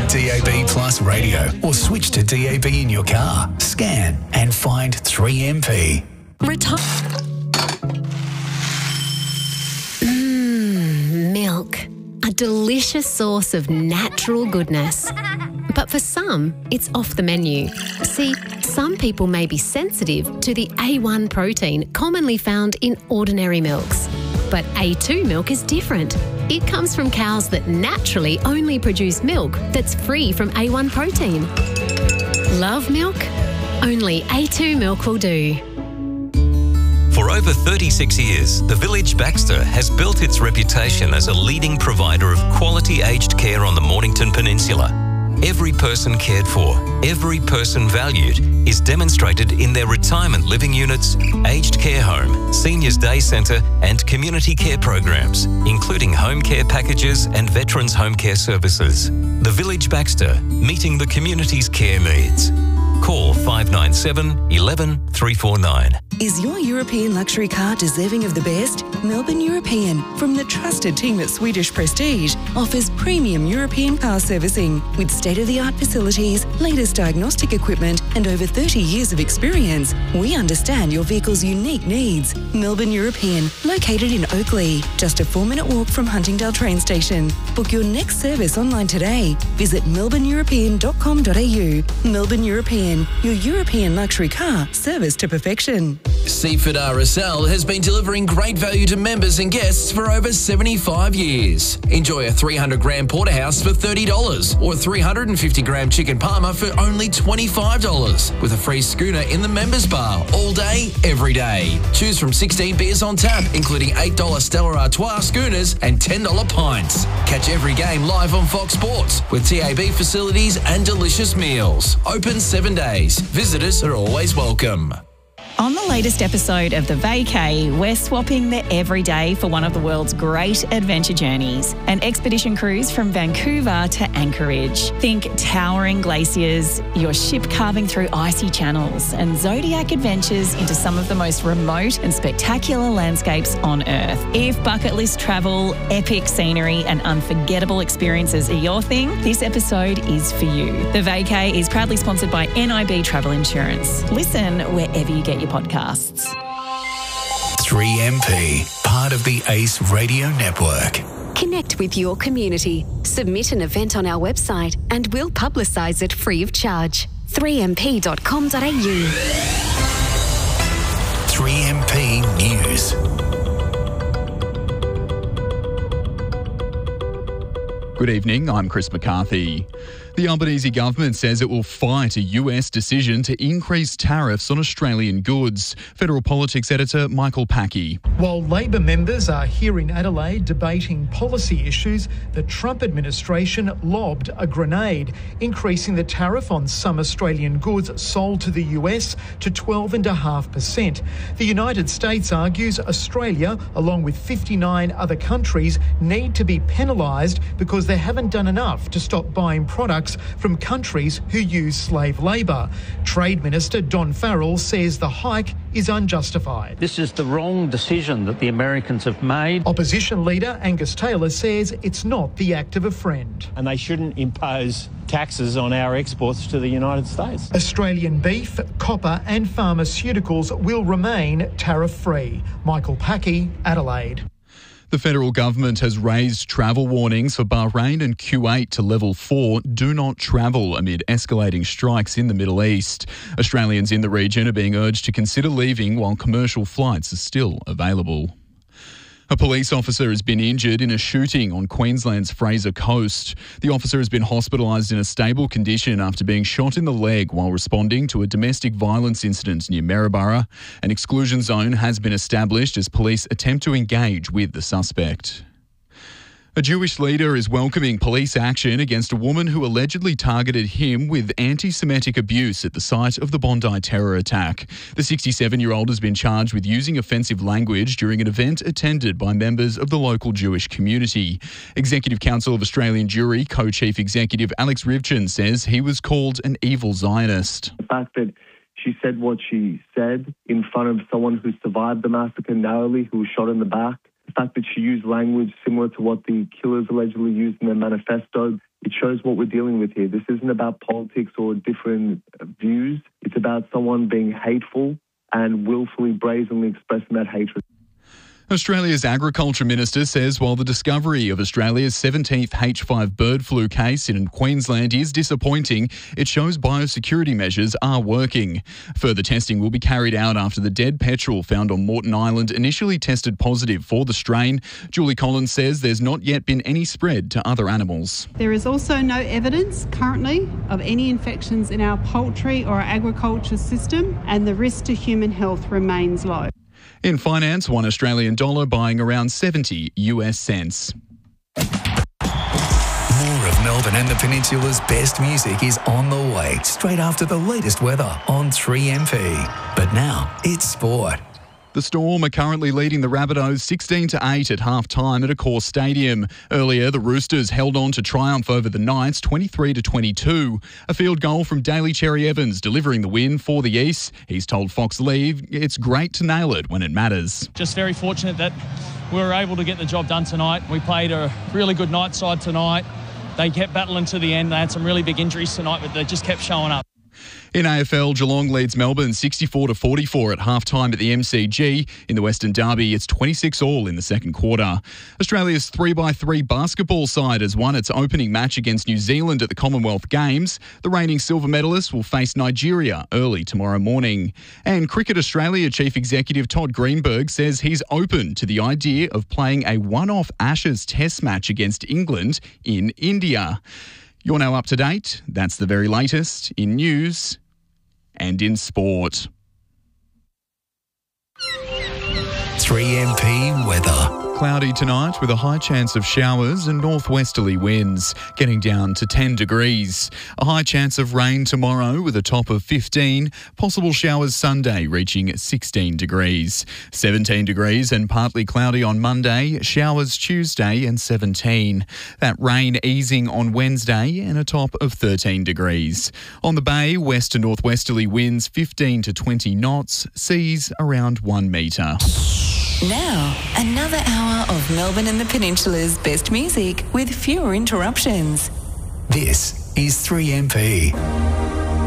DAB Plus radio or switch to DAB in your car. Scan and find 3MP. Milk. A delicious source of natural goodness. But for some, it's off the menu. See, some people may be sensitive to the A1 protein commonly found in ordinary milks. But A2 milk is different. It comes from cows that naturally only produce milk that's free from A1 protein. Love milk? Only A2 milk will do. For over 36 years, the Village Baxter has built its reputation as a leading provider of quality aged care on the Mornington Peninsula. Every person cared for, every person valued is demonstrated in their retirement living units, aged care home, seniors day centre and community care programs, including home care packages and veterans home care services. The Village Baxter, meeting the community's care needs. Call 597 11 349. Is your European luxury car deserving of the best? Melbourne European, from the trusted team at Swedish Prestige, offers premium European car servicing with state-of-the-art facilities, latest diagnostic equipment and over 30 years of experience. We understand your vehicle's unique needs. Melbourne European, located in Oakley, just a 4-minute walk from Huntingdale train station. Book your next service online today. Visit melbourneeuropean.com.au. Melbourne European, your European luxury car serviced to perfection. Seaford RSL has been delivering great value to members and guests for over 75 years. Enjoy a 300-gram porterhouse for $30 or 350-gram chicken parma for only $25 with a free schooner in the members bar all day, every day. Choose from 16 beers on tap, including $8 Stella Artois schooners and $10 pints. Catch every game live on Fox Sports with TAB facilities and delicious meals. Open 7 days. Visitors are always welcome. On the latest episode of The Vacay, we're swapping the everyday for one of the world's great adventure journeys, an expedition cruise from Vancouver to Anchorage. Think towering glaciers, your ship carving through icy channels, and zodiac adventures into some of the most remote and spectacular landscapes on Earth. If bucket list travel, epic scenery, and unforgettable experiences are your thing, this episode is for you. The Vacay is proudly sponsored by NIB Travel Insurance. Listen wherever you get your podcasts. 3MP, part of the ACE Radio Network. Connect with your community. Submit an event on our website and we'll publicise it free of charge. 3mp.com.au. 3MP News. Good evening, I'm Chris McCarthy. The Albanese government says it will fight a US decision to increase tariffs on Australian goods. Federal Politics editor Michael Packey. While Labor members are here in Adelaide debating policy issues, the Trump administration lobbed a grenade, increasing the tariff on some Australian goods sold to the US to 12.5%. The United States argues Australia, along with 59 other countries, need to be penalised because they haven't done enough to stop buying products from countries who use slave labour. Trade Minister Don Farrell says the hike is unjustified. This is the wrong decision that the Americans have made. Opposition leader Angus Taylor says it's not the act of a friend. And they shouldn't impose taxes on our exports to the United States. Australian beef, copper and pharmaceuticals will remain tariff-free. Michael Packey, Adelaide. The federal government has raised travel warnings for Bahrain and Kuwait to level 4, do not travel, amid escalating strikes in the Middle East. Australians in the region are being urged to consider leaving while commercial flights are still available. A police officer has been injured in a shooting on Queensland's Fraser Coast. The officer has been hospitalised in a stable condition after being shot in the leg while responding to a domestic violence incident near Maryborough. An exclusion zone has been established as police attempt to engage with the suspect. A Jewish leader is welcoming police action against a woman who allegedly targeted him with anti-Semitic abuse at the site of the Bondi terror attack. The 67-year-old has been charged with using offensive language during an event attended by members of the local Jewish community. Executive Council of Australian Jewry co-chief executive Alex Rivchin says he was called an evil Zionist. The fact that she said what she said in front of someone who survived the massacre narrowly, who was shot in the back, the fact that she used language similar to what the killers allegedly used in their manifesto, It shows what we're dealing with here. This isn't about politics or different views. It's about someone being hateful and willfully, brazenly expressing that hatred. Australia's Agriculture Minister says while the discovery of Australia's 17th H5 bird flu case in Queensland is disappointing, it shows biosecurity measures are working. Further testing will be carried out after the dead petrel found on Moreton Island initially tested positive for the strain. Julie Collins says there's not yet been any spread to other animals. There is also no evidence currently of any infections in our poultry or our agriculture system, and the risk to human health remains low. In finance, $1 Australian dollar buying around 70 US cents. More of Melbourne and the Peninsula's best music is on the way, straight after the latest weather on 3MP. But now, it's sport. The Storm are currently leading the Rabbitohs 16-8 at half-time at Accor Stadium. Earlier, the Roosters held on to triumph over the Knights 23-22. A field goal from Daly Cherry Evans delivering the win for the East. He's told Fox Leave it's great to nail it when it matters. Just very fortunate that we were able to get the job done tonight. We played a really good Knights side tonight. They kept battling to the end. They had some really big injuries tonight, but they just kept showing up. In AFL, Geelong leads Melbourne 64-44 at half-time at the MCG. In the Western Derby, it's 26-all in the second quarter. Australia's 3x3 basketball side has won its opening match against New Zealand at the Commonwealth Games. The reigning silver medalists will face Nigeria early tomorrow morning. And Cricket Australia Chief Executive Todd Greenberg says he's open to the idea of playing a one-off Ashes Test match against England in India. You're now up to date. That's the very latest in news and in sport. 3MP weather. Cloudy tonight with a high chance of showers and northwesterly winds, getting down to 10 degrees. A high chance of rain tomorrow with a top of 15. Possible showers Sunday reaching 16 degrees. 17 degrees and partly cloudy on Monday. Showers Tuesday and 17. That rain easing on Wednesday and a top of 13 degrees. On the bay, west to northwesterly winds 15 to 20 knots. Seas around 1 metre. Now, another hour of Melbourne and the Peninsula's best music with fewer interruptions. This is 3MP.